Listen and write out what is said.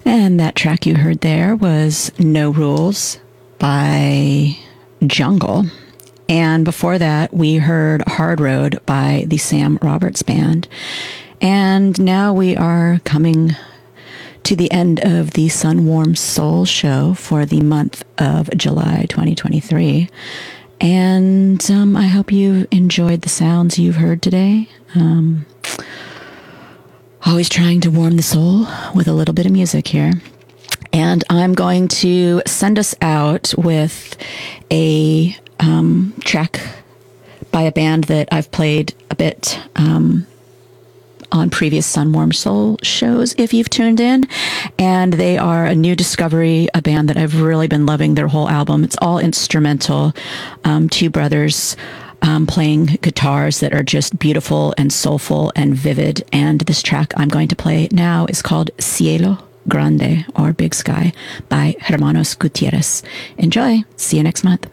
And that track you heard there was No Rules by Jungle. And before that, we heard Hard Road by the Sam Roberts Band. And now we are coming to the end of the Sunwarm Soul show for the month of July 2023. And I hope you enjoyed the sounds you've heard today. Always trying to warm the soul with a little bit of music here. And I'm going to send us out with a track by a band that I've played a bit on previous Sunwarm Soul shows, if you've tuned in. And they are a new discovery, a band that I've really been loving their whole album. It's all instrumental. Two brothers playing guitars that are just beautiful and soulful and vivid. And this track I'm going to play now is called Cielo Grande, or Big Sky, by Hermanos Gutierrez. Enjoy. See you next month.